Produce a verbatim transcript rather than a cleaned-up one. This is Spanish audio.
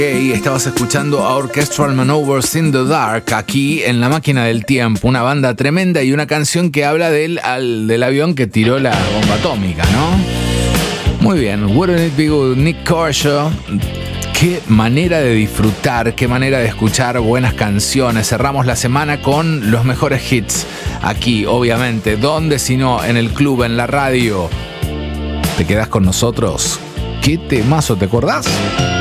Hey, estabas escuchando a Orchestral Maneuvers in the Dark aquí en La Máquina del Tiempo, una banda tremenda y una canción que habla del, al, del avión que tiró la bomba atómica, ¿no? Muy bien, Wouldn't It Be Good, Nik Kershaw. Qué manera de disfrutar, qué manera de escuchar buenas canciones. Cerramos la semana con los mejores hits. Aquí, obviamente, ¿dónde si no? En el club, en la radio. ¿Te quedás con nosotros? ¿Qué temazo, te acordás?